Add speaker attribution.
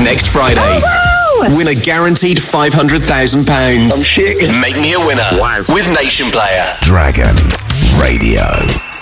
Speaker 1: next Friday.
Speaker 2: Oh, wow.
Speaker 1: Win a guaranteed £500,000.
Speaker 3: I'm shaking.
Speaker 1: Make me a winner.
Speaker 3: Wow.
Speaker 1: With Nation Player.
Speaker 4: Dragon Radio.